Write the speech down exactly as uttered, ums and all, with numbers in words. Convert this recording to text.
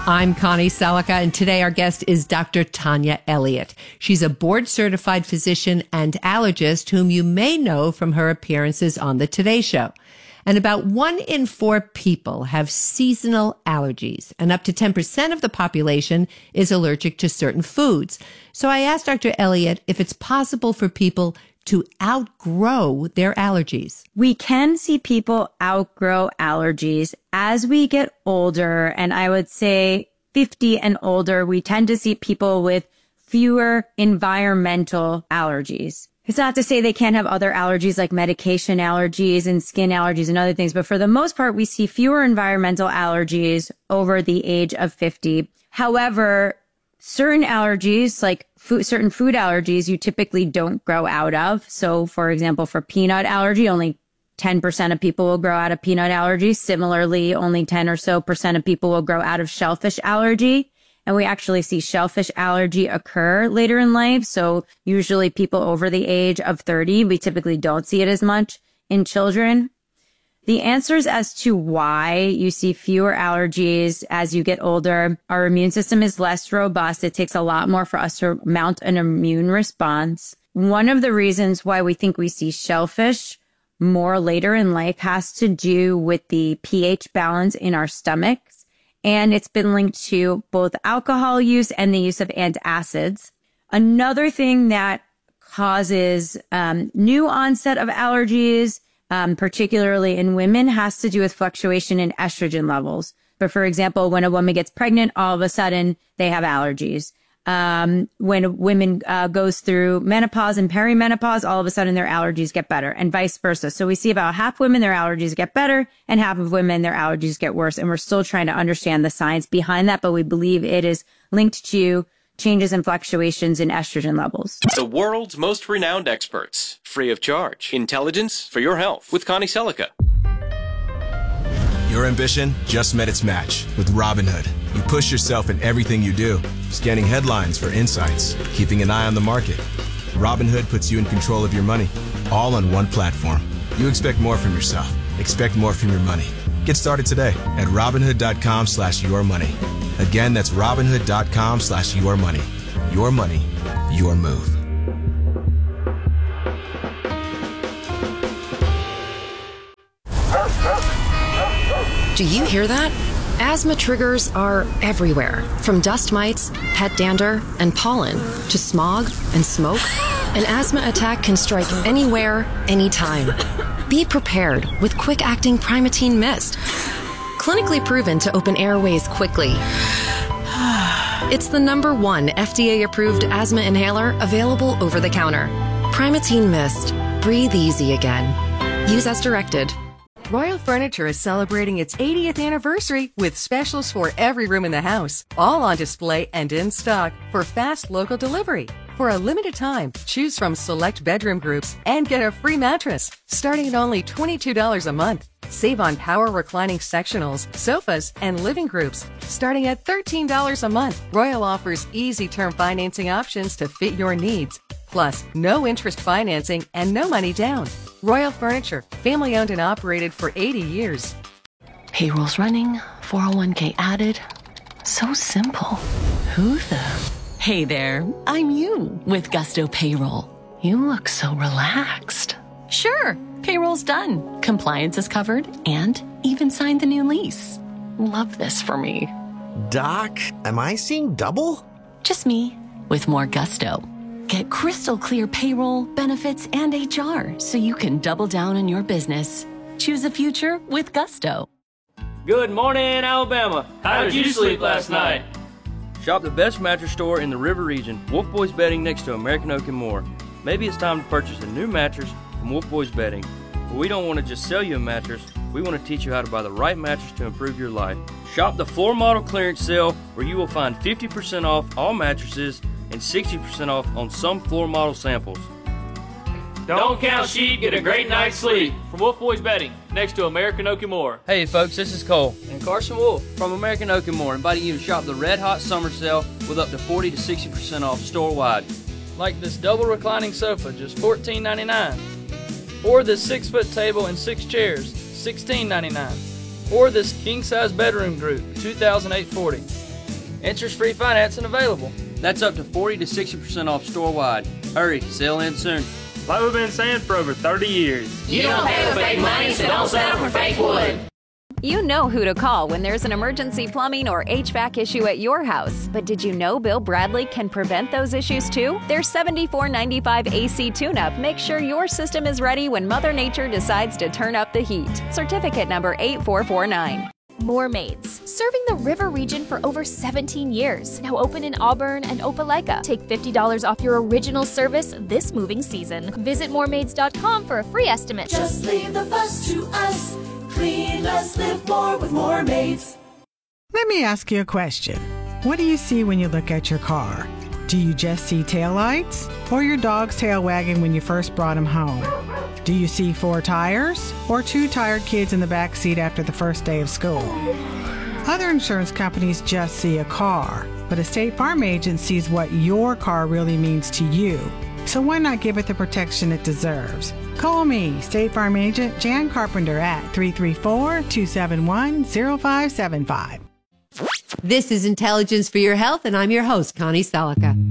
I'm Connie Selica, and today our guest is Doctor Tanya Elliott. She's a board-certified physician and allergist whom you may know from her appearances on The Today Show. And about one in four people have seasonal allergies, and up to ten percent of the population is allergic to certain foods. So I asked Doctor Elliott if it's possible for people to outgrow their allergies. We can see people outgrow allergies as we get older, and I would say fifty and older, we tend to see people with fewer environmental allergies. It's not to say they can't have other allergies like medication allergies and skin allergies and other things, but for the most part, we see fewer environmental allergies over the age of fifty. However, certain allergies, like food, certain food allergies, you typically don't grow out of. So, for example, for peanut allergy, only ten percent of people will grow out of peanut allergy. Similarly, only ten or so percent of people will grow out of shellfish allergy. And we actually see shellfish allergy occur later in life. So usually people over the age of thirty, we typically don't see it as much in children. The answers as to why you see fewer allergies as you get older, our immune system is less robust. It takes a lot more for us to mount an immune response. One of the reasons why we think we see shellfish more later in life has to do with the pH balance in our stomachs. And it's been linked to both alcohol use and the use of antacids. Another thing that causes um, new onset of allergies, um, particularly in women, has to do with fluctuation in estrogen levels. But for example, when a woman gets pregnant, all of a sudden they have allergies. Um, when a woman uh, goes through menopause and perimenopause, all of a sudden their allergies get better, and vice versa. So we see about half women, their allergies get better, and half of women, their allergies get worse. And we're still trying to understand the science behind that, but we believe it is linked to changes and fluctuations in estrogen levels. The world's most renowned experts, free of charge. Intelligence for your health with Connie Selica. Your ambition just met its match with Robinhood. You push yourself in everything you do, scanning headlines for insights, keeping an eye on the market. Robinhood puts you in control of your money, all on one platform. You expect more from yourself. Expect more from your money. Get started today at Robinhood.com slash your money. Again, that's Robinhood.com slash your money. Your money, your move. Do you hear that? Asthma triggers are everywhere, from dust mites, pet dander, and pollen, to smog and smoke. An asthma attack can strike anywhere, anytime. Be prepared with quick-acting Primatene Mist. Clinically proven to open airways quickly. It's the number one F D A-approved asthma inhaler available over the counter. Primatene Mist. Breathe easy again. Use as directed. Royal Furniture is celebrating its eightieth anniversary with specials for every room in the house, all on display and in stock for fast local delivery. For a limited time, choose from select bedroom groups and get a free mattress, starting at only twenty-two dollars a month. Save on power reclining sectionals, sofas, and living groups, starting at thirteen dollars a month. Royal offers easy term financing options to fit your needs. Plus, no interest financing and no money down. Royal Furniture, family owned and operated for eighty years. Payroll's running, four oh one k added. So simple. Who the? Hey there, I'm you with Gusto Payroll. You look so relaxed. Sure, payroll's done. Compliance is covered and even signed the new lease. Love this for me. Doc, am I seeing double? Just me with more gusto. Get crystal clear payroll, benefits, and H R so you can double down on your business. Choose a future with Gusto. Good morning, Alabama. How did you sleep last night? Shop the best mattress store in the River region, Wolf Boys Bedding next to American Oak and more. Maybe it's time to purchase a new mattress from Wolf Boys Bedding. But we don't want to just sell you a mattress. We want to teach you how to buy the right mattress to improve your life. Shop the floor model clearance sale where you will find fifty percent off all mattresses and sixty percent off on some floor model samples. Don't count sheep, get a great night's sleep. From Wolf Boys Bedding, next to American Oak and More. Hey folks, this is Cole and Carson Wolf from American Oak and More, inviting you to shop the Red Hot Summer Sale with up to forty to sixty percent off store-wide. Like this double reclining sofa, just fourteen ninety-nine. Or this six-foot table and six chairs, sixteen ninety-nine. Or this king-size bedroom group, two thousand eight hundred forty dollars. Interest-free financing available. That's up to forty to sixty percent off store-wide. Hurry, sale ends soon. Like we've been saying for over thirty years. You don't pay with fake money, so don't settle for fake wood. You know who to call when there's an emergency plumbing or H V A C issue at your house. But did you know Bill Bradley can prevent those issues too? Their seventy-four ninety-five A C tune-up makes sure your system is ready when Mother Nature decides to turn up the heat. Certificate number eight four four nine. More Maids, serving the river region for over seventeen years. Now open in Auburn and Opelika. Take fifty dollars off your original service this moving season. Visit more maids dot com for a free estimate. Just leave the fuss to us. Clean less, live more with More Maids. Let me ask you a question. What do you see when you look at your car? Do you just see taillights or your dog's tail wagging when you first brought him home? Do you see four tires or two tired kids in the back seat after the first day of school? Other insurance companies just see a car, but a State Farm agent sees what your car really means to you. So why not give it the protection it deserves? Call me, State Farm agent Jan Carpenter at three three four, two seven one, zero five seven five. This is Intelligence for Your Health, and I'm your host, Connie Stallica.